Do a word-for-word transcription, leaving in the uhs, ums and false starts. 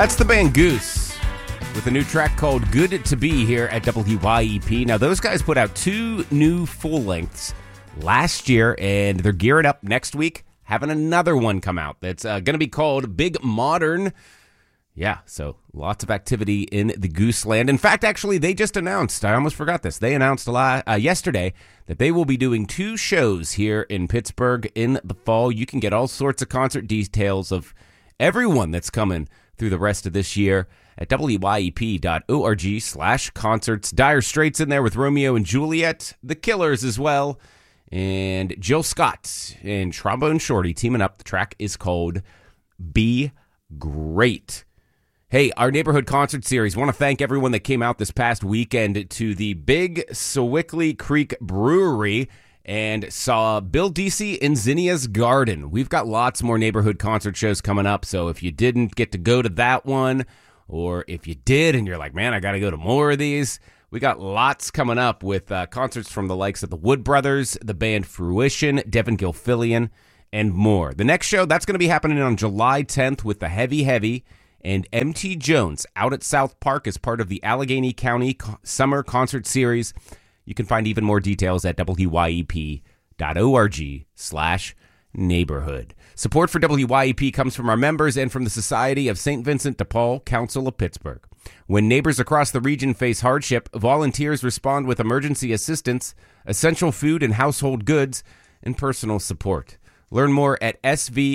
That's the band Goose with a new track called Good to Be here at W Y E P. Now, those guys put out two new full lengths last year, and they're gearing up next week, having another one come out that's uh, going to be called Big Modern. Yeah, so lots of activity in the Goose land. In fact, actually, they just announced, I almost forgot this, they announced a lot, uh, yesterday that they will be doing two shows here in Pittsburgh in the fall. You can get all sorts of concert details of everyone that's coming through the rest of this year at W Y E P dot org slash concerts. Dire Straits in there with Romeo and Juliet, The Killers as well, and Jill Scott and Trombone Shorty teaming up. The track is called Be Great. Hey, our neighborhood concert series. Want to thank everyone that came out this past weekend to the Big Sewickley Creek Brewery and saw Bill Deasy in Zinnia's Garden. We've got lots more neighborhood concert shows coming up, so if you didn't get to go to that one, or if you did and you're like, man, I got to go to more of these, we got lots coming up with uh, concerts from the likes of the Wood Brothers, the band Fruition, Devin Gilfillian, and more. The next show, that's going to be happening on July tenth with the Heavy Heavy and M T Jones out at South Park as part of the Allegheny County Co- Summer Concert Series. You can find even more details at W Y E P dot org slash neighborhood. Support for W Y E P comes from our members and from the Society of Saint Vincent de Paul, Council of Pittsburgh. When neighbors across the region face hardship, volunteers respond with emergency assistance, essential food and household goods, and personal support. Learn more at S V